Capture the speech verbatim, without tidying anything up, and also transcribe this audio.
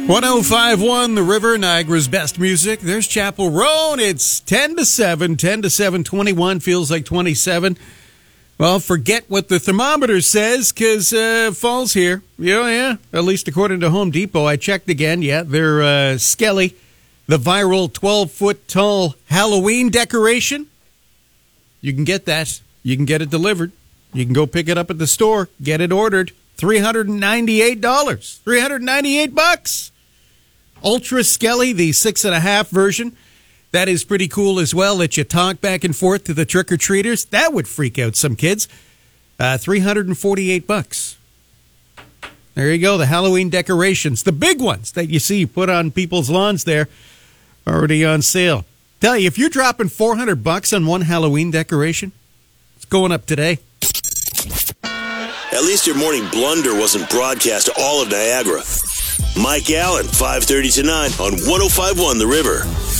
one oh five point one The River, Niagara's best music. There's Chapel Roan. It's ten to seven, ten to seven, twenty-one, feels like twenty-seven. Well, forget what the thermometer says, because uh, fall's here. Yeah, yeah, at least according to Home Depot. I checked again. Yeah, they're uh, Skelly, the viral twelve-foot tall Halloween decoration. You can get that. You can get it delivered. You can go pick it up at the store, get it ordered. three hundred ninety-eight dollars. three hundred ninety-eight bucks. Ultra Skelly, the six and a half version. That is pretty cool as well. Let you talk back and forth to the trick-or-treaters. That would freak out some kids. Uh, three hundred forty-eight bucks. There you go, the Halloween decorations. The big ones that you see put on people's lawns there, already on sale. Tell you, if you're dropping four hundred bucks on one Halloween decoration, it's going up today. At least your morning blunder wasn't broadcast to all of Niagara. Mike Allen, five thirty to nine on one oh five point one The River.